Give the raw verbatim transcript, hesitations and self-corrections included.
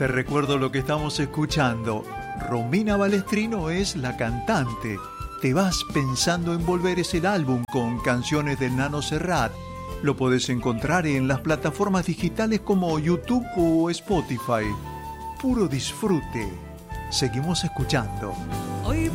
Te recuerdo lo que estamos escuchando. Romina Balestrino es la cantante. Te vas pensando en volver es el álbum con canciones del Nano Serrat. Lo podés encontrar en las plataformas digitales como YouTube o Spotify. Puro disfrute. Seguimos escuchando. Hoy